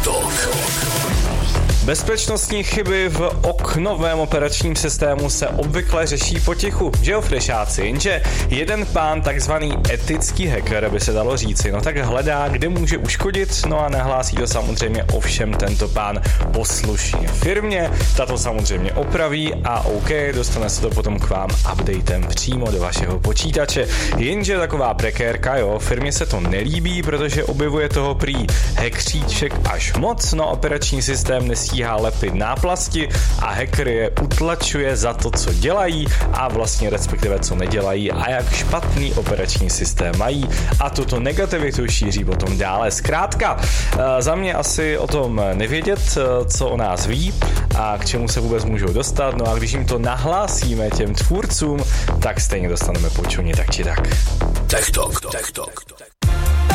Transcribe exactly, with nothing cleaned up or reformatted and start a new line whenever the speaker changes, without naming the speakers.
Bezpečnostní chyby v oknovém operačním systému se obvykle řeší potichu, že jo, frešáci, jenže jeden pán, takzvaný etický hacker, by se dalo říci, no tak hledá, kde může uškodit, no a nahlásí to samozřejmě ovšem tento pán poslušně firmě, ta to samozřejmě opraví a OK, dostane se to potom k vám updatem přímo do vašeho počítače, jenže taková prekérka, jo, firmě se to nelíbí, protože objevuje toho prý hackříček až moc, no operační systém nesí lepit náplasti a hacker je utlačuje za to, co dělají a vlastně respektive co nedělají a jak špatný operační systém mají a tuto negativitu šíří potom dále. Zkrátka, za mě asi o tom nevědět, co o nás ví a k čemu se vůbec můžou dostat, no a když jim to nahlásíme těm tvůrcům, tak stejně dostaneme počuní tak či tak.
Tech Talk, Tech Talk.